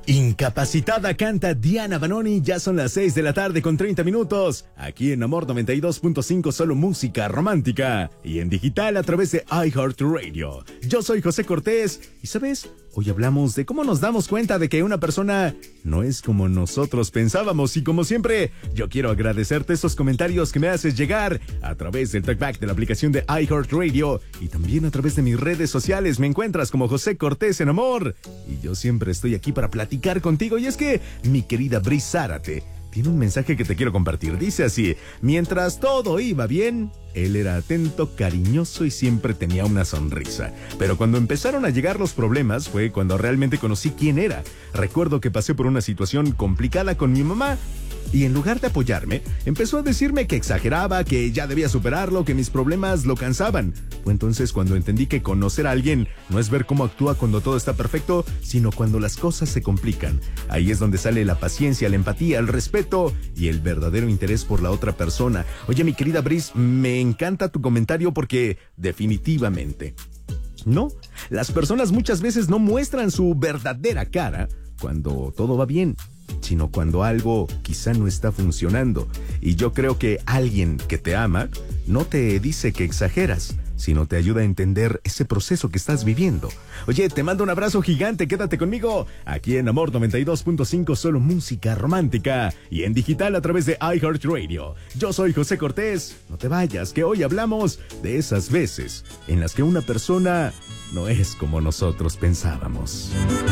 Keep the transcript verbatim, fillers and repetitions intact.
Incapacitada canta Diana Banoni, ya son las seis de la tarde con treinta minutos, aquí en Amor noventa y dos punto cinco, solo música romántica, y en digital a través de iHeartRadio. Yo soy José Cortés, y ¿sabes? Hoy hablamos de cómo nos damos cuenta de que una persona no es como nosotros pensábamos, y como siempre, yo quiero agradecerte esos comentarios que me haces llegar a través del talkback de la aplicación de iHeartRadio, y también a través de mis redes sociales. Me encuentras como José Cortés en Amor, y yo siempre estoy aquí para platicar contigo. Y es que mi querida Brice Zárate tiene un mensaje que te quiero compartir. Dice así: mientras todo iba bien, él era atento, cariñoso y siempre tenía una sonrisa. Pero cuando empezaron a llegar los problemas fue cuando realmente conocí quién era. Recuerdo que pasé por una situación complicada con mi mamá y en lugar de apoyarme, empezó a decirme que exageraba, que ya debía superarlo, que mis problemas lo cansaban. Fue entonces cuando entendí que conocer a alguien no es ver cómo actúa cuando todo está perfecto, sino cuando las cosas se complican. Ahí es donde sale la paciencia, la empatía, el respeto y el verdadero interés por la otra persona. Oye, mi querida Brice, me encanta tu comentario porque definitivamente, no, las personas muchas veces no muestran su verdadera cara cuando todo va bien, sino cuando algo quizá no está funcionando. Y yo creo que alguien que te ama no te dice que exageras, sino te ayuda a entender ese proceso que estás viviendo. Oye, te mando un abrazo gigante, quédate conmigo aquí en Amor noventa y dos punto cinco, solo música romántica, y en digital a través de iHeartRadio. Yo soy José Cortés, no te vayas, que hoy hablamos de esas veces en las que una persona no es como nosotros pensábamos.